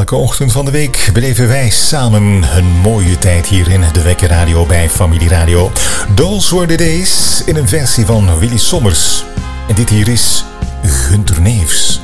Elke ochtend van de week beleven wij samen een mooie tijd hier in de Wekker Radio bij Familie Radio. Those Were The Days in een versie van Willy Sommers. En dit hier is Gunter Neefs.